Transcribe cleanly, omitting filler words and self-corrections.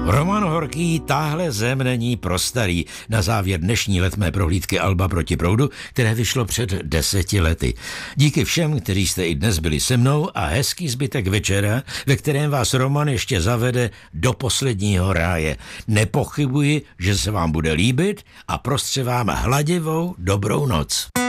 Roman Horký, Táhle zem není pro starý. Na závěr dnešní letmé prohlídky Alba proti proudu, které vyšlo před 10 lety. Díky všem, kteří jste i dnes byli se mnou a hezký zbytek večera, ve kterém vás Roman ještě zavede do posledního ráje. Nepochybuji, že se vám bude líbit a prostře vám hladivou dobrou noc.